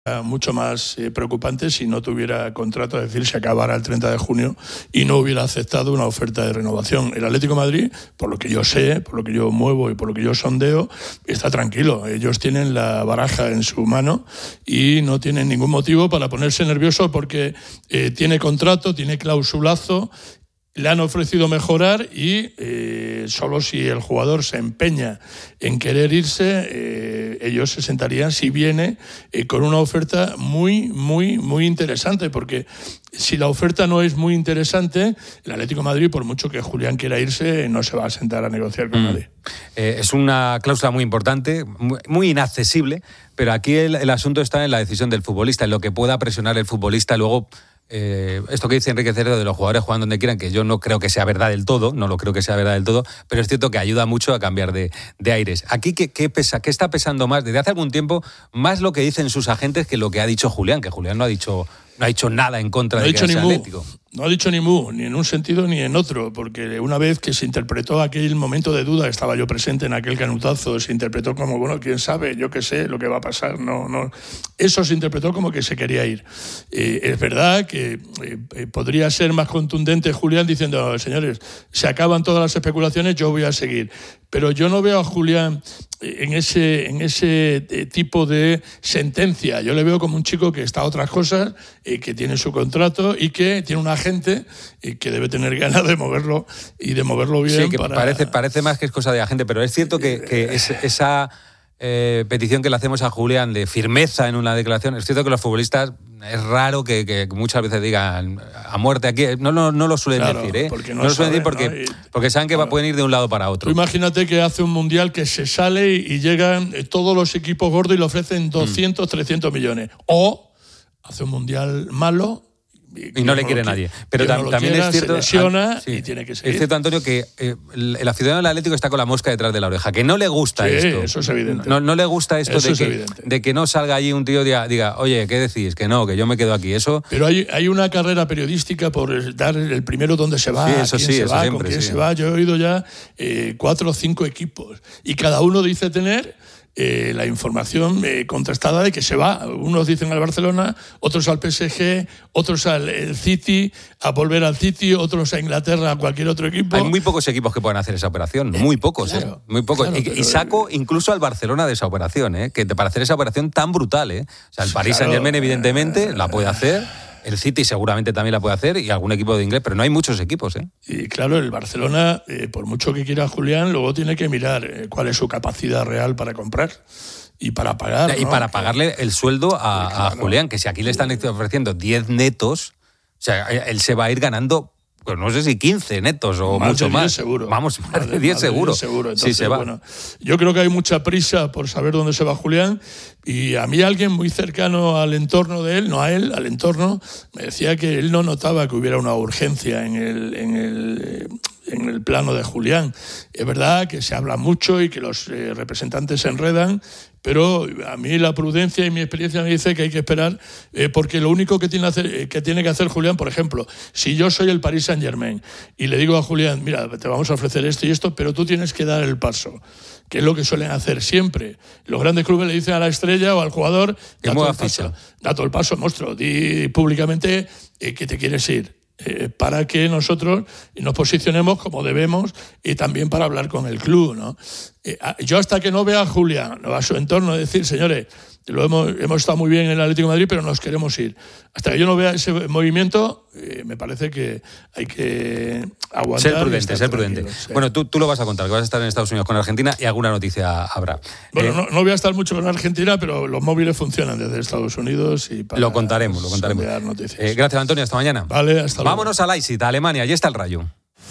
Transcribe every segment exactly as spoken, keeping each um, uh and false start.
mucho más eh, preocupante si no tuviera contrato, es decir, si acabara el treinta de junio y no hubiera aceptado una oferta de renovación. El Atlético de Madrid, por lo que yo sé, por lo que yo muevo y por lo que yo sondeo, está tranquilo. Ellos tienen la baraja en su mano y no tienen ningún motivo para ponerse nerviosos porque eh, tiene contrato, tiene clausulazo. Le han ofrecido mejorar y eh, solo si el jugador se empeña en querer irse, eh, ellos se sentarían, si viene, eh, con una oferta muy, muy, muy interesante, porque si la oferta no es muy interesante, el Atlético de Madrid, por mucho que Julián quiera irse, no se va a sentar a negociar con mm. nadie. Eh, es una cláusula muy importante, muy, muy inaccesible, pero aquí el, el asunto está en la decisión del futbolista, en lo que pueda presionar el futbolista luego. Eh, esto que dice Enrique Cerezo de los jugadores jugando donde quieran, que yo no creo que sea verdad del todo, no lo creo que sea verdad del todo, pero es cierto que ayuda mucho a cambiar de, de aires. Aquí, ¿qué, qué, pesa, ¿qué está pesando más? Desde hace algún tiempo, más lo que dicen sus agentes que lo que ha dicho Julián, que Julián no ha dicho, no ha dicho nada en contra no de que sea Atlético. No ha dicho ni mu, ni en un sentido ni en otro, porque una vez que se interpretó aquel momento de duda, estaba yo presente en aquel canutazo, se interpretó como, bueno, quién sabe, yo qué sé lo que va a pasar, no, no. Eso se interpretó como que se quería ir. Eh, es verdad que eh, podría ser más contundente Julián diciendo, señores, se acaban todas las especulaciones, yo voy a seguir. Pero yo no veo a Julián en ese, en ese tipo de sentencia. Yo le veo como un chico que está a otras cosas, eh, que tiene su contrato y que tiene una gente y que debe tener ganas de moverlo y de moverlo bien. Sí, que para... parece, parece más que es cosa de agente, pero es cierto que, que es, esa eh, petición que le hacemos a Julián de firmeza en una declaración, es cierto que los futbolistas es raro que, que muchas veces digan a muerte aquí, no, no, no lo suelen claro, decir, ¿eh? Porque no, no lo suelen saben, decir porque, ¿no? y, porque saben que claro. va, pueden ir de un lado para otro. Tú imagínate que hace un mundial que se sale y, y llegan todos los equipos gordos y le ofrecen doscientos, mm. trescientos millones. O hace un mundial malo y no le quiere nadie. Pero tam- no también quiera, es cierto, se lesiona sí, y tiene que seguir. Es cierto, Antonio, que eh, el, el aficionado del Atlético está con la mosca detrás de la oreja, que no le gusta sí, esto. Eso es evidente. No, no le gusta esto eso de es que, evidente. de que no salga allí un tío y diga, diga, oye, ¿qué decís? Que no, que yo me quedo aquí. Eso. Pero hay, hay una carrera periodística por dar el primero dónde se va, sí, eso quién sí, se eso va, siempre, con quién sí. se va. Yo he oído ya eh, cuatro o cinco equipos y cada uno dice tener Eh, la información eh, contrastada de que se va. Unos dicen al Barcelona, otros al P S G, otros al el City, a volver al City, otros a Inglaterra, a cualquier otro equipo. Hay muy pocos equipos que puedan hacer esa operación, muy pocos, claro, ¿eh? Muy pocos. Claro, y, pero, y saco incluso al Barcelona de esa operación, ¿eh? Que para hacer esa operación tan brutal, ¿eh? O sea, el Paris claro, Saint-Germain evidentemente la puede hacer. El City seguramente también la puede hacer y algún equipo de inglés, pero no hay muchos equipos, ¿eh? Y claro, el Barcelona, eh, por mucho que quiera Julián, luego tiene que mirar eh, cuál es su capacidad real para comprar y para pagar. Y ¿no? para pagarle el sueldo a, sí, claro. a Julián, que si aquí le están ofreciendo diez netos, o sea, él se va a ir ganando, pues no sé si quince netos o más mucho de más. diez seguro. Vamos, más, más de diez seguro. seguro. Entonces, sí, se va. Bueno, yo creo que hay mucha prisa por saber dónde se va Julián y a mí alguien muy cercano al entorno de él, no a él, al entorno, me decía que él no notaba que hubiera una urgencia en el, en el, en el plano de Julián. Es verdad que se habla mucho y que los eh, representantes se enredan, pero a mí la prudencia y mi experiencia me dice que hay que esperar, eh, porque lo único que tiene, hacer, que tiene que hacer Julián, por ejemplo, si yo soy el Paris Saint-Germain y le digo a Julián, mira, te vamos a ofrecer esto y esto, pero tú tienes que dar el paso, que es lo que suelen hacer siempre. Los grandes clubes le dicen a la estrella o al jugador, da todo el paso, da todo el paso, monstruo, di públicamente eh, que te quieres ir. Eh, para que nosotros nos posicionemos como debemos y también para hablar con el club, ¿no? Eh, yo hasta que no vea a Julián, no a su entorno, decir, señores, lo hemos, hemos estado muy bien en el Atlético de Madrid, pero nos queremos ir. Hasta que yo no vea ese movimiento, eh, me parece que hay que aguantar. Ser prudente, ser prudente. Sí. Bueno, tú, tú lo vas a contar, que vas a estar en Estados Unidos con Argentina y alguna noticia habrá. Bueno, eh, no, no voy a estar mucho con Argentina, pero los móviles funcionan desde Estados Unidos y para lo contaremos, lo contaremos. Noticias. Eh, gracias, Antonio, hasta mañana. Vale, hasta luego. Vámonos a Leipzig, a Alemania, allí está el Rayo.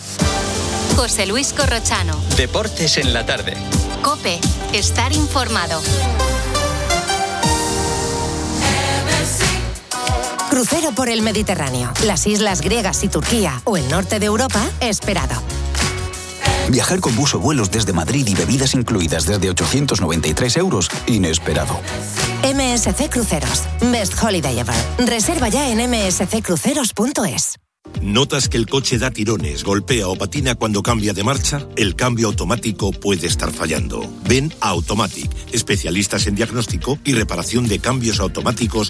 José Luis Corrochano. Deportes en la tarde. COPE, estar informado. Crucero por el Mediterráneo, las islas griegas y Turquía o el norte de Europa, esperado. Viajar con bus o vuelos desde Madrid y bebidas incluidas desde ochocientos noventa y tres euros, inesperado. M S C Cruceros, Best Holiday Ever. Reserva ya en m s c cruceros punto es. ¿Notas que el coche da tirones, golpea o patina cuando cambia de marcha? El cambio automático puede estar fallando. Ven a Automatic, especialistas en diagnóstico y reparación de cambios automáticos